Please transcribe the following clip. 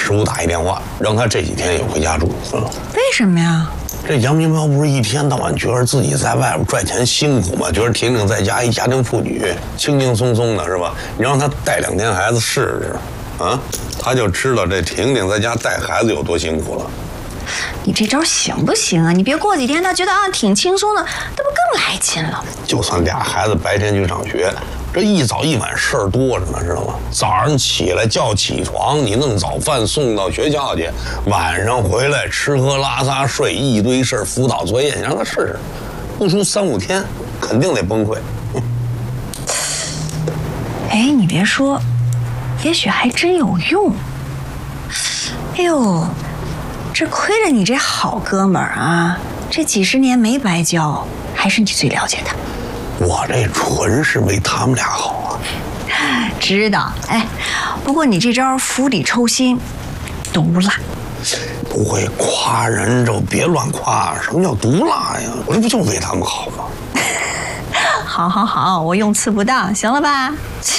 师傅打一电话，让他这几天也回家住。 为什么呀？ 这杨明彪不是一天到晚觉得自己在外边赚钱辛苦吗？觉得婷婷在家一家庭妇女，轻轻松松的是吧？你让他带2天孩子试试，啊，他就知道这婷婷在家带孩子有多辛苦了。 你这招行不行啊？你别过几天他觉得挺轻松的，这不更来劲了？ 就算俩孩子白天去上学，这一早一晚事儿多着呢，知道吗？早上起来叫起床，你弄早饭送到学校去，晚上回来吃喝拉撒睡一堆事儿，辅导作业，你让他试试，不出3、5天，肯定得崩溃。 哎，你别说，也许还真有用。哎呦，这亏着你这好哥们儿啊，这几10年没白交，还是你最了解他。 我这纯是为他们俩好啊。 知道，哎，不过你这招釜底抽薪，毒辣。 不会夸人就别乱夸，什么叫毒辣呀？我这不就为他们好吗？ 好，我用词不当，行了吧？